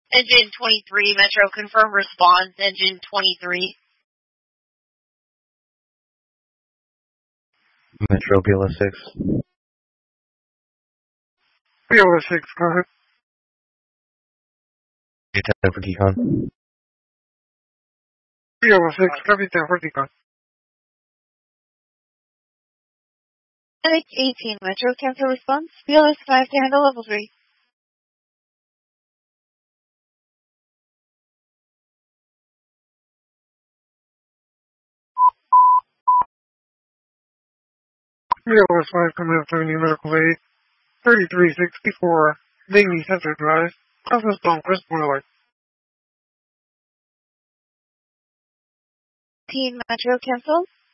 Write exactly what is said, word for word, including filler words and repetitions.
Engine twenty-three, Metro, confirm response, Engine twenty-three. Metro, B L S six. B L S six, go ahead. ten for decon. B L S six, copy ten for decon. N H eighteen, Metro, cancel response, B L S five to handle level three. B L S five coming up to new medical aid. thirty-three sixty-four, Dingley Center Drive. Office Donquist, Boiler. Teen, Metro, cancel.